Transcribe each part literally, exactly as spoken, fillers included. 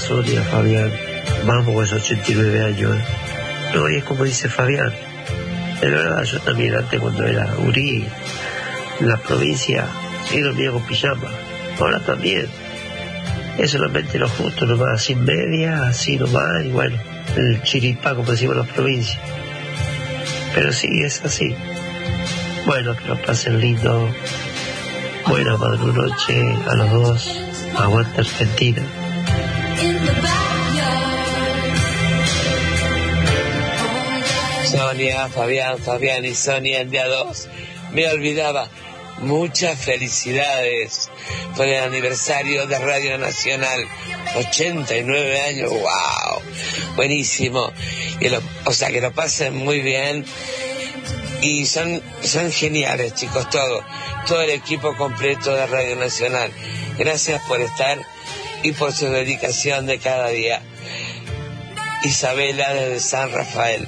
Sonia, Fabián, vamos con esos ochenta y nueve años. ¿eh? No, y es como dice Fabián, de verdad, yo también antes cuando era gurí, en la provincia, sí dormía con pijama, ahora también. Es solamente lo justo nomás, sin media, así nomás, y bueno, el chiripá, como decimos en las provincias. Pero sí, es así. Bueno, que lo pasen lindo. Buena noche a los dos. Aguanta Argentina. Sonia, Fabián, Fabián y Sonia, el día dos. Me olvidaba. Muchas felicidades por el aniversario de Radio Nacional. ochenta y nueve años, wow. Buenísimo. Y lo, o sea, que lo pasen muy bien. Y son, son geniales, chicos, todo. Todo el equipo completo de Radio Nacional. Gracias por estar y por su dedicación de cada día. Isabela desde San Rafael.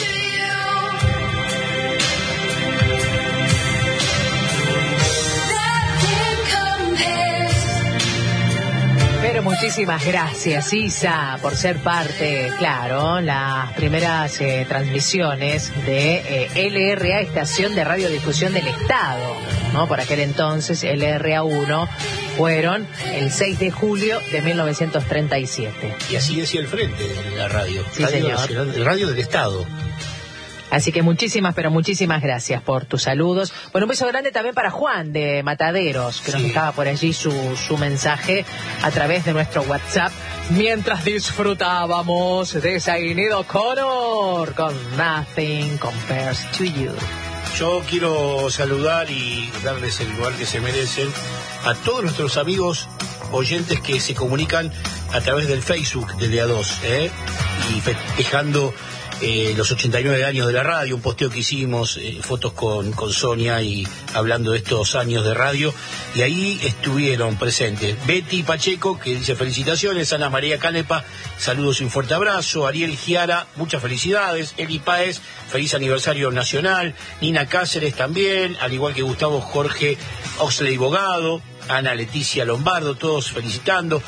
Pero muchísimas gracias, Isa, por ser parte, claro, las primeras eh, transmisiones de eh, L R A, Estación de Radiodifusión del Estado, ¿no? Por aquel entonces, L R A uno, fueron el seis de julio de mil novecientos treinta y siete. Y así decía el frente de la radio. Sí, radio señor. Nacional, el radio del Estado. Así que muchísimas, pero muchísimas gracias por tus saludos. Bueno, un beso grande también para Juan de Mataderos, que sí. nos dejaba por allí su, su mensaje a través de nuestro WhatsApp, mientras disfrutábamos de Zayn O'Connor con Nothing Compares to You. Yo quiero saludar y darles el lugar que se merecen a todos nuestros amigos oyentes que se comunican a través del Facebook de D A dos, ¿eh? y festejando Eh, los ochenta y nueve años de la radio, un posteo que hicimos, eh, fotos con, con Sonia y hablando de estos años de radio, y ahí estuvieron presentes Betty Pacheco, que dice felicitaciones, Ana María Canepa, saludos y un fuerte abrazo, Ariel Giara, muchas felicidades, Eli Páez, feliz aniversario nacional, Nina Cáceres también, al igual que Gustavo Jorge Oxley Bogado, Ana Leticia Lombardo, todos felicitando.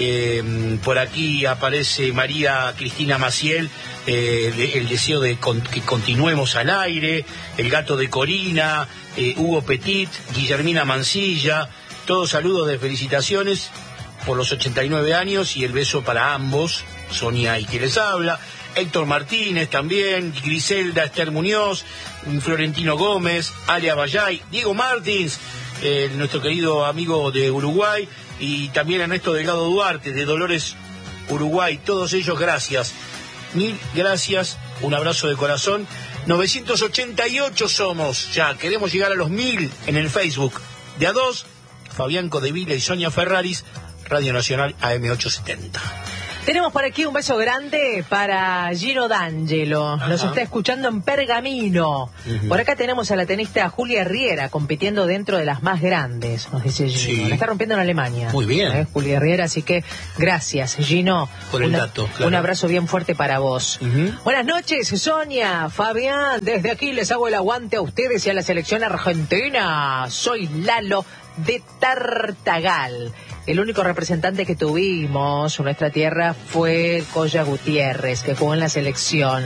Eh, por aquí aparece María Cristina Maciel, eh, de, el deseo de con, que continuemos al aire, el gato de Corina, eh, Hugo Petit, Guillermina Mancilla, todos saludos de felicitaciones por los ochenta y nueve años y el beso para ambos, Sonia y quien les habla, Héctor Martínez también, Griselda Esther Muñoz, Florentino Gómez, Alia Bayay, Diego Martins, eh, nuestro querido amigo de Uruguay, y también Ernesto Delgado Duarte de Dolores, Uruguay, todos ellos gracias, mil gracias, un abrazo de corazón. Novecientos ochenta y ocho somos ya, queremos llegar a los mil en el Facebook de A dos, Fabián Codevila y Sonia Ferraris, Radio Nacional A M ochocientos setenta. Tenemos por aquí un beso grande para Gino D'Angelo. Nos está escuchando en Pergamino. Uh-huh. Por acá tenemos a la tenista Julia Riera compitiendo dentro de las más grandes, nos dice Gino. Sí. La está rompiendo en Alemania. Muy bien. ¿Eh? Julia Riera, así que gracias, Gino. Por el Una, dato, claro. Un abrazo bien fuerte para vos. Uh-huh. Buenas noches, Sonia, Fabián. Desde aquí les hago el aguante a ustedes y a la selección argentina. Soy Lalo de Tartagal. El único representante que tuvimos en nuestra tierra fue Colla Gutiérrez, que jugó en la selección.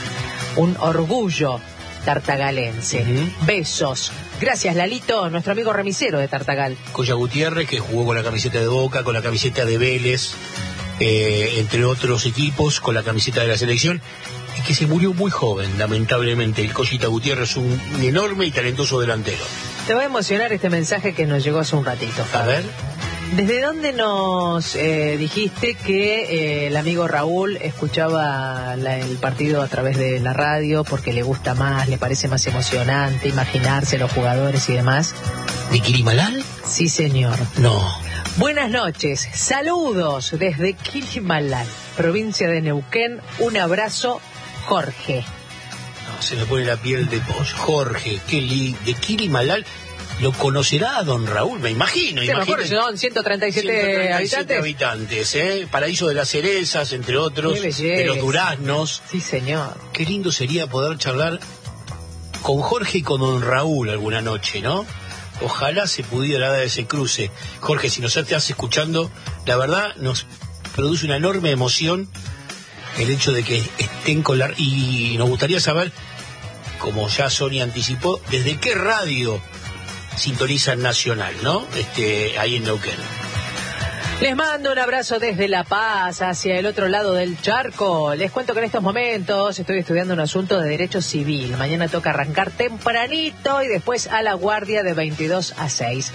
Un orgullo tartagalense. Uh-huh. Besos. Gracias, Lalito, nuestro amigo remisero de Tartagal. Colla Gutiérrez, que jugó con la camiseta de Boca, con la camiseta de Vélez, eh, entre otros equipos, con la camiseta de la selección, y que se murió muy joven, lamentablemente. El Collita Gutiérrez, un, un enorme y talentoso delantero. Te va a emocionar este mensaje que nos llegó hace un ratito, Fabi. A ver. ¿Desde dónde nos eh, dijiste que eh, el amigo Raúl escuchaba la, el partido a través de la radio porque le gusta más, le parece más emocionante imaginarse los jugadores y demás? ¿De Quilimalal? Sí, señor. No. Buenas noches, saludos desde Quilimalal, provincia de Neuquén. Un abrazo, Jorge. No, se me pone la piel de pollo. Jorge, qué lindo. De Quilimalal. ¿Lo conocerá don Raúl? Me imagino. Sí, mejor, son ciento treinta y siete habitantes. habitantes, ¿eh? Paraíso de las cerezas, entre otros, de los duraznos. Sí, señor. Qué lindo sería poder charlar con Jorge y con don Raúl alguna noche, ¿no? Ojalá se pudiera dar ese cruce. Jorge, si nos estás escuchando, la verdad nos produce una enorme emoción el hecho de que estén con la... Y nos gustaría saber, como ya Sonia anticipó, desde qué radio sintonizan Nacional, ¿no? Este, ahí en Neuquén. Les mando un abrazo desde La Paz, hacia el otro lado del charco. Les cuento que en estos momentos estoy estudiando un asunto de derecho civil. Mañana toca arrancar tempranito y después a la guardia de veintidós a seis.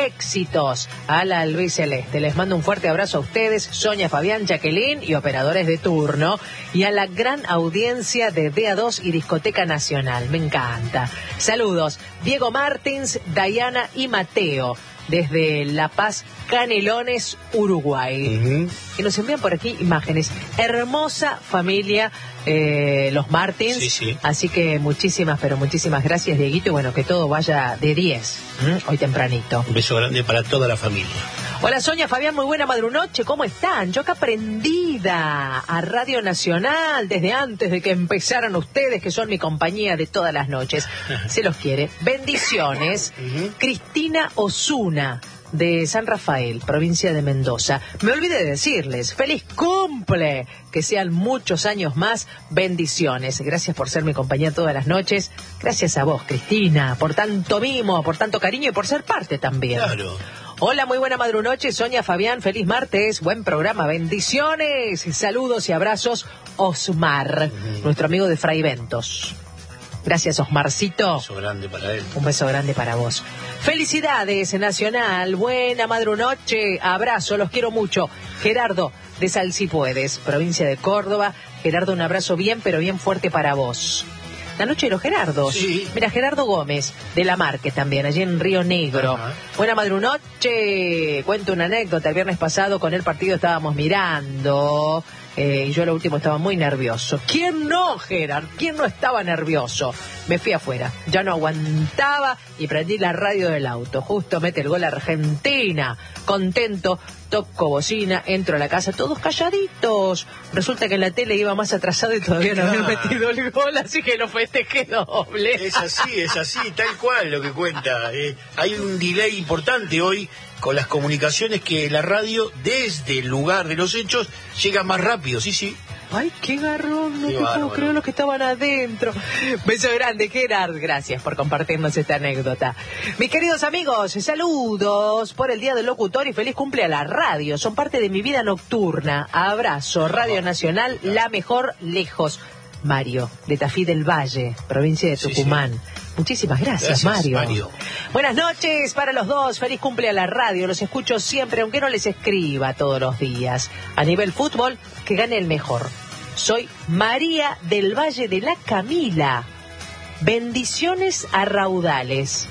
Éxitos a la albiceleste. Les mando un fuerte abrazo a ustedes, Sonia, Fabián, Jacqueline y operadores de turno. Y a la gran audiencia de D A dos y Discoteca Nacional. Me encanta. Saludos, Diego Martins, Dayana y Mateo, desde La Paz, Canelones, Uruguay. Uh-huh. Que nos envían por aquí imágenes. Hermosa familia, eh, los Martins. Sí, sí. Así que muchísimas, pero muchísimas gracias, Dieguito. Y bueno, que todo vaya de diez, ¿eh? Hoy tempranito. Un beso grande para toda la familia. Hola Sonia, Fabián, muy buena madrunoche, ¿cómo están? Yo acá prendida a Radio Nacional desde antes de que empezaran ustedes, que son mi compañía de todas las noches. Se los quiere. Bendiciones. Uh-huh. Cristina Osuna, de San Rafael, provincia de Mendoza. Me olvidé de decirles, feliz cumple, que sean muchos años más, bendiciones. Gracias por ser mi compañía todas las noches. Gracias a vos, Cristina, por tanto mimo, por tanto cariño y por ser parte también. Claro. Hola, muy buena madrunoche, Sonia, Fabián, feliz martes, buen programa, bendiciones, saludos y abrazos, Osmar, uh-huh. nuestro amigo de Fraiventos. Gracias, Osmarcito. Un beso grande para él. Un beso grande para vos. Felicidades, Nacional, buena madrunoche, abrazo, los quiero mucho. Gerardo, de Salsipuedes, provincia de Córdoba. Gerardo, un abrazo bien, pero bien fuerte para vos. La noche de los Gerardos. Sí. Mira, Gerardo Gómez, de La Marque también, allí en Río Negro. Ajá. Buena madrunoche. Cuento una anécdota. El viernes pasado con el partido estábamos mirando. Eh, y yo lo último estaba muy nervioso. ¿Quién no, Gerard? ¿Quién no estaba nervioso? Me fui afuera. Ya no aguantaba y prendí la radio del auto. Justo mete el gol Argentina. Contento. Toco bocina, entro a la casa, todos calladitos. Resulta que en la tele iba más atrasado y todavía no había metido el gol, así que lo festejé doble. Es así, es así, tal cual lo que cuenta. Eh, hay un delay importante hoy con las comunicaciones, que la radio, desde el lugar de los hechos, llega más rápido, sí, sí. Ay, qué garrón, no qué te bárbaro. puedo creer los que estaban adentro. Beso grande, Gerard, gracias por compartirnos esta anécdota. Mis queridos amigos, saludos por el Día del Locutor y feliz cumple a la radio. Son parte de mi vida nocturna. Abrazo, Radio Nacional, la mejor lejos. Mario, de Tafí del Valle, provincia de Tucumán. Sí, sí. Muchísimas gracias, gracias Mario. Mario. Buenas noches para los dos, feliz cumple a la radio, los escucho siempre, aunque no les escriba todos los días. A nivel fútbol, que gane el mejor. Soy María del Valle de la Camila. Bendiciones a raudales.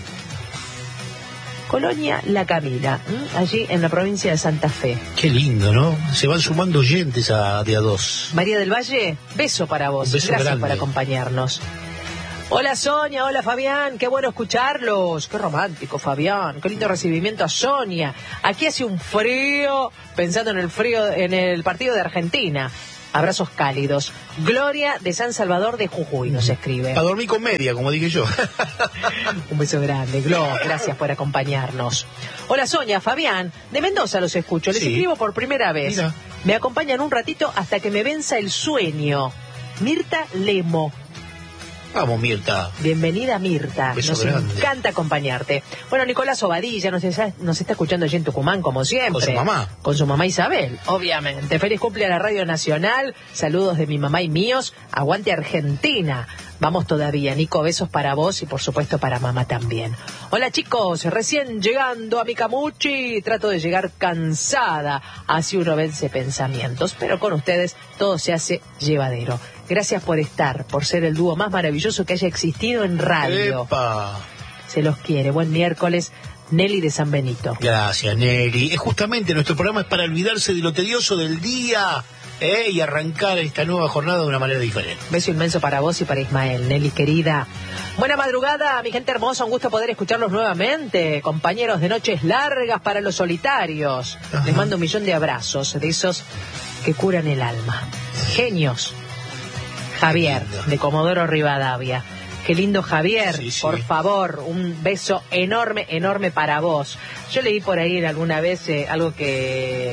Colonia La Camila, ¿m? allí en la provincia de Santa Fe. Qué lindo, ¿no? Se van sumando oyentes a de a dos. María del Valle, beso para vos. Beso Gracias grande. por acompañarnos. Hola Sonia, hola Fabián, qué bueno escucharlos. Qué romántico, Fabián. Qué lindo recibimiento a Sonia. Aquí hace un frío, pensando en el frío, en el partido de Argentina. Abrazos cálidos. Gloria de San Salvador de Jujuy nos escribe. A dormir con media, como dije yo. Un beso grande, Glo. Gracias por acompañarnos. Hola Sonia, Fabián. De Mendoza los escucho. Les Sí. escribo por primera vez. Mira. Me acompañan un ratito hasta que me venza el sueño. Mirta Lemo. Vamos, Mirta. Bienvenida, Mirta. Beso Nos grande. encanta acompañarte. Bueno, Nicolás Obadilla nos está, nos está escuchando allí en Tucumán, como siempre. Con su mamá. Con su mamá Isabel, obviamente. Feliz cumple a la Radio Nacional. Saludos de mi mamá y míos. Aguante Argentina. Vamos todavía, Nico. Besos para vos y, por supuesto, para mamá también. Hola, chicos. Recién llegando a mi Camuchi. Trato de llegar cansada. Así uno vence pensamientos. Pero con ustedes todo se hace llevadero. Gracias por estar, por ser el dúo más maravilloso que haya existido en radio. ¡Epa! Se los quiere. Buen miércoles, Nelly de San Benito. Gracias, Nelly. Es justamente nuestro programa es para olvidarse de lo tedioso del día, ¿eh? y arrancar esta nueva jornada de una manera diferente. Beso inmenso para vos y para Ismael, Nelly querida. Buena madrugada, mi gente hermosa, un gusto poder escucharlos nuevamente. Compañeros de noches largas para los solitarios. Ajá. Les mando un millón de abrazos, de esos que curan el alma. Genios. Javier, de Comodoro Rivadavia. Qué lindo, Javier. Sí, sí. Por favor, un beso enorme, enorme para vos. Yo leí por ahí alguna vez eh, algo que,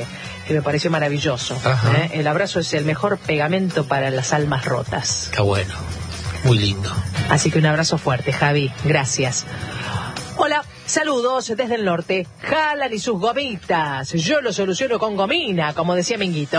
que me pareció maravilloso. ¿eh? El abrazo es el mejor pegamento para las almas rotas. Está bueno, muy lindo. Así que un abrazo fuerte, Javi, gracias. Hola, saludos desde el norte. Jalan y sus gomitas. Yo lo soluciono con gomina, como decía Minguito.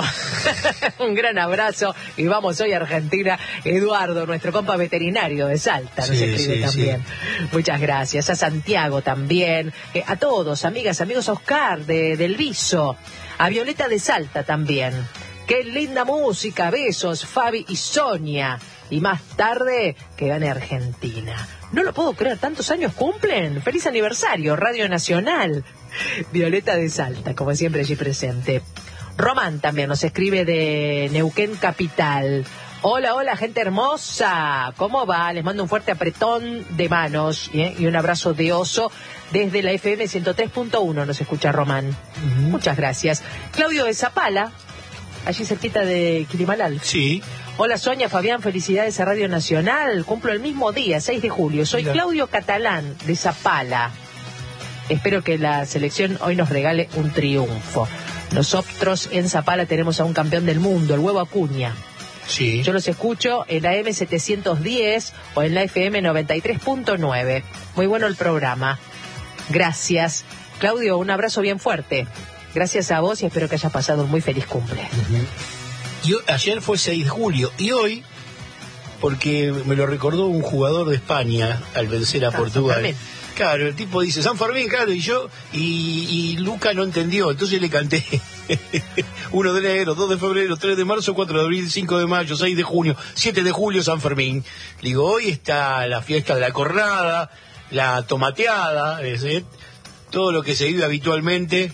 Un gran abrazo y vamos hoy a Argentina. Eduardo, nuestro compa veterinario de Salta, nos sí, escribe sí, también. Sí. Muchas gracias. A Santiago también. Eh, a todos, amigas, amigos, a Oscar de, del Viso. A Violeta de Salta también. Qué linda música. Besos, Fabi y Sonia. Y más tarde, que gane Argentina. No lo puedo creer, tantos años cumplen. Feliz aniversario, Radio Nacional. Violeta de Salta, como siempre allí presente. Román también nos escribe de Neuquén Capital. Hola, hola, gente hermosa. ¿Cómo va? Les mando un fuerte apretón de manos ¿eh? y un abrazo de oso desde la F M ciento tres punto uno. Nos escucha Román. Uh-huh. Muchas gracias. Claudio de Zapala, allí cerquita de Quilimalal. Sí. Hola Sonia, Fabián, felicidades a Radio Nacional. Cumplo el mismo día, seis de julio. Soy Mira. Claudio Catalán, de Zapala. Espero que la selección hoy nos regale un triunfo. Nosotros en Zapala tenemos a un campeón del mundo, el Huevo Acuña. Sí. Yo los escucho en la M setecientos diez o en la F M noventa y tres punto nueve. Muy bueno el programa. Gracias. Claudio, un abrazo bien fuerte. Gracias a vos y espero que hayas pasado un muy feliz cumple. Uh-huh. Yo, ayer fue seis de julio y hoy, porque me lo recordó un jugador de España al vencer a ah, Portugal. Claro, el tipo dice San Fermín, claro, y yo, y, y Luca no entendió, entonces le canté uno de enero, dos de febrero, tres de marzo, cuatro de abril, cinco de mayo, seis de junio, siete de julio, San Fermín. Le digo, hoy está la fiesta de la cornada, la tomateada, ¿eh? Todo lo que se vive habitualmente,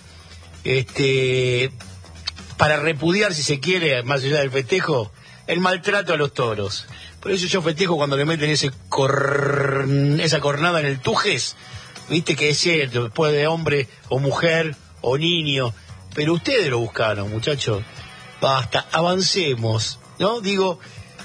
este... para repudiar, si se quiere, más allá del festejo, el maltrato a los toros. Por eso yo festejo cuando le meten ese cor... esa cornada en el Tujes, viste que es cierto, después de hombre o mujer o niño, pero ustedes lo buscaron, muchachos. Basta, avancemos, ¿no? Digo,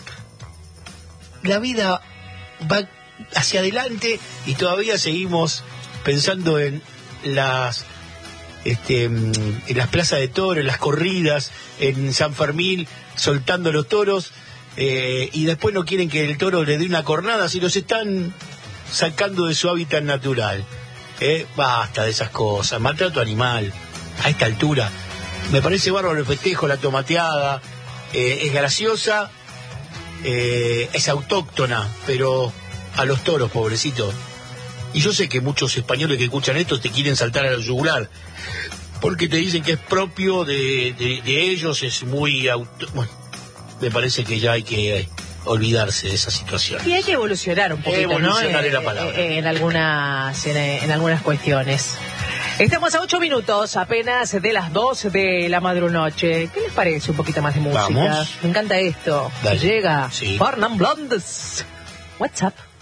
la vida va hacia adelante y todavía seguimos pensando en las... Este, en las plazas de toros, en las corridas, en San Fermín, soltando los toros, eh, y después no quieren que el toro le dé una cornada, si los están sacando de su hábitat natural. Eh, basta de esas cosas, maltrato animal, a esta altura. Me parece bárbaro el festejo, la tomateada, eh, es graciosa, eh, es autóctona, pero a los toros, pobrecito. Y yo sé que muchos españoles que escuchan esto te quieren saltar al yugular, porque te dicen que es propio de, de, de ellos, es muy auto... Bueno, me parece que ya hay que olvidarse de esa situación. Y hay que evolucionar un poquito, evolucionar ¿no? es la palabra. En, en, algunas, en, en algunas cuestiones. Estamos a ocho minutos apenas de las dos de la madrunoche. ¿Qué les parece un poquito más de música? Vamos. Me encanta esto. Dale. Llega sí. Fernand Blondes. What's up?